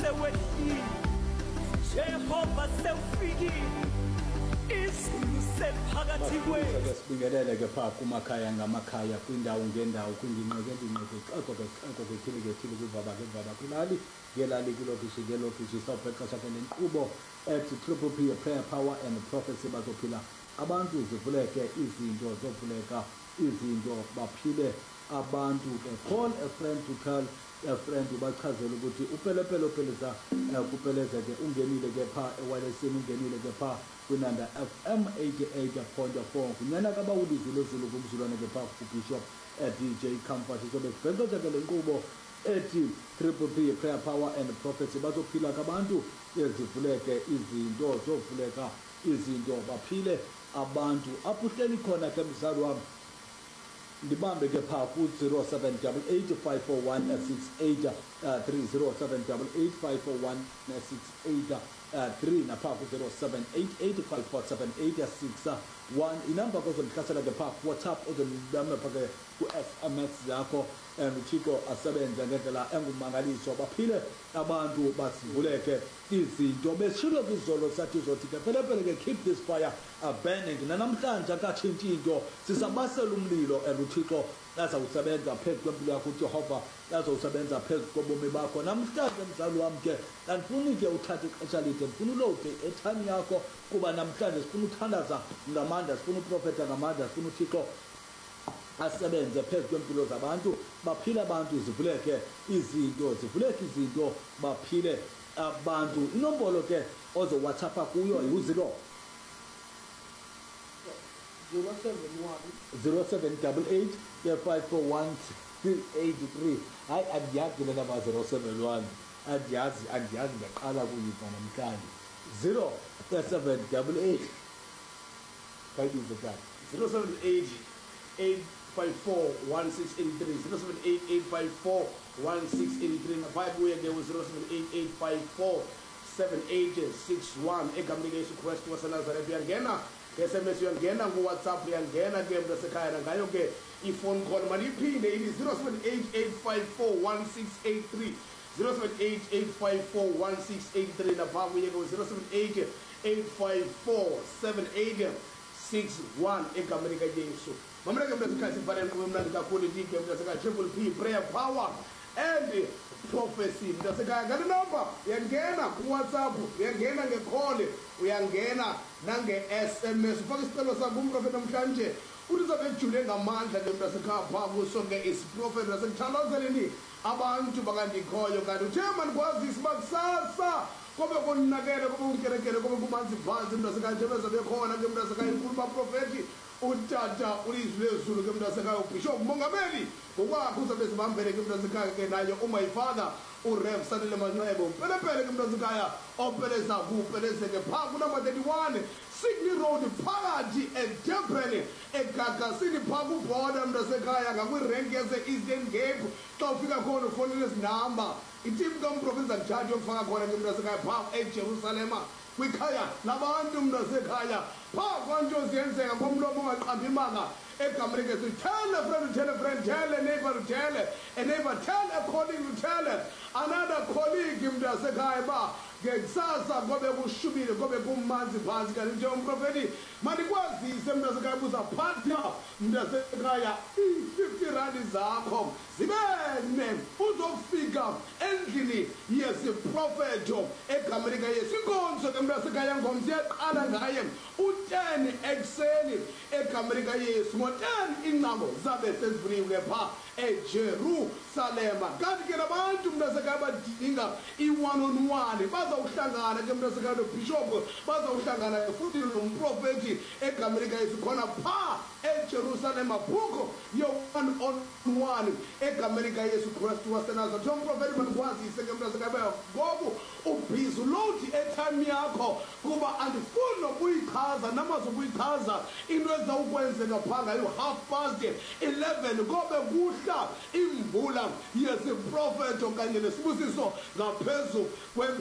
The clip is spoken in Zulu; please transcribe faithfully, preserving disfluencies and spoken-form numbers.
sewehlile, Jehova sewufikile, izulu seliphakathi kwethu. Ke sibingelele ke pha kumakhaya ngamakhaya, kwindawo ngendawo, kwingingqi ngengingqi, xeko ke xeko kwithile ke thile, kwivaba ngevaba, kwilali ngelali, kwilokishi ngelokishi. Sawubhexesha ke nenkqubo ethi Triple P, Prayer, Power and Prophecy. Bazophila abantu, zivuleke izinto, zovuleka izinto, baphile abantu. Ke call a friend to tell a friend, ubachazela ukuthi upelepele opeleza kupeleza ke ungenile ke pha ewalesini, ungenile ke pha kwinanda F M eighty-eight point four kunyana kaba ulizilo zilo kumzulwane ke pha kuBishop D J Comfort. Izobe sibhexesha ke le nkqubo ethi Triple P, Prayer, Power and Prophecy. Bazophila kabantu, ezivuleke izinto, zovuleka izinto, baphile abantu. Apho uhleli khona ke mzali wami, ndibambe ke pha ku zero seven eight eight five four one six eight three, zero seven eight eight five four one six eight three, napha ku zero seven eight eight five four seven eight six one. Inamba kozondihlasela ke pha WhatsApp, ozondibamba pha ke ku S M S yakho, and uThixo asebenze ngendlela engumangaliso. Baphile abantu, basivuleke izinto. Besishilo kwizolo sathi zothi ke pelepele ke keep this fire burning. Nanamhlanje akatshintshi into, sisabasela umlilo, and uThixo azawusebenza phezu kwempilo yakho. uJehova azawusebenza phezu kobomi bakho. Namhlanje mzali wami ke andifuni ke uthathe ixesha lide, ndifuna ulode airtime yakho, kuba namhlanje sifuna uthandaza ngamandla, sifuna uprofeta ngamandla, sifuna uThixo asebenze phezu kwempilo zabantu. Baphile abantu, zivuleke izinto, zivuleke izinto, baphile abantu. Inombolo ke ozo WhatsApp kuyo yi-zero zero seven eight eight five four one six eight three. Hayi andiyazi le namba zero seven one, andiyazi andiyazi ndaqala kuyiva namhlanje. zero seven eight eight kayibize kanje zero seven eight eight five four one six eight three, zero seven eight eight five four one six eight three. Naphaya kuye ke zero seven eight eight five four seven eight six one. Egameni likaYesu Kristu waseNazaretha. Uyangena S M S, uyangena ku-WhatsApp, uyangena ke mntu wasekhaya, nangayo ke ifone call maliphinde ili zero seven eight eight five four one six eight three, zero seven eight eight five four one six eight three. Napha kuye ke zero seven eight eight five four seven eight six one. Egameni likaYesu. Mamela ke mntu wasekhaya, sifanele kube mnandi kakhulu ndike mntu wasekhaya. Triple P, Prayer, Power and Prophecy. Mntu wasekhaya, ngale number uyangena ku-WhatsApp, uyangena nge-call, uyangena nange-S M S. Ufake isicelo sakho umprofeta namhlanje uthi uzabe ejule ngamandla ke mntu wasekhaya pha kuso ke isiprofeta. Nasekuthandazeleni abantu bakandikhoyo, kanti uthe mandikwazisi uba kusasa kobe konakele, kobe unkerekele, kobe kumanzi phansi mntu wasekhaya. Nje bezabe khona ke mntu wasekhaya inkulu baprofethi utata ulizwi lezulu ke mntu wasekhaya uBishop Mongameli ngokwakho uzabe zibambele ke mntu wasekhaya ke nayo uma ifada uRev Sanele Manxebo pelepele ke mntu wasekhaya opeleza kupelezeke pha kunamba thirty-one Sydney Road phakathi eDurban eGagasini pha kuborder mntu wasekhaya ngakwirenki yase-Eastern Cape. Xa ufika khona ufonele ezi namba, itimu kamprofesa Njati yokufaka khona ke mntu wasekhaya pha eJerusalema kwikhaya labantu mntu wasekhaya pha kwanto ziyenzeka ngomlomo ongaqambi imanga. Egameni likaYesu, tell a friend to tell a friend, tell a neighbor to tell a neighbor, tell a colleague to tell another colleague mntu wasekhaya ba ngekusasa kobe kushubile, kobe kumanzi phansi. Kanti nje umprofeti mandikwazise mntu wasekhaya uzaphatha mntu wasekhaya i-fifty randi zakho zibene uzofika endlini yesiprofeto. Egameni likaYesu, inkonzo ke mntu wasekhaya ngomso yaqala ngaye u-ten ekuseni. Egameni likaYesu ngo-ten ingcango zabe sezivuliwe pha eJerusalema. Kanti ke nabantu mntu wasekhaya badinga i-one on one, bazawuhlangana ke mntu wasekhaya noBishop, bazawuhlangana futhi nomprofethi egameni likaYesu khona pha eJerusalema. Bhuko yo-one on one egameni likaYesu Kristu waseNazaretha. Umprofethi mandikwazise ke mntu wasekhaya ngoku ubhizi ulowudi airtime yakho, kuba andifuni nokuyichaza namazokuyichaza into ezawukwenzeka pha ngayo half past eleven kobe kuhla imvula yesiprofeto kanye nesibusiso ngaphezu kwe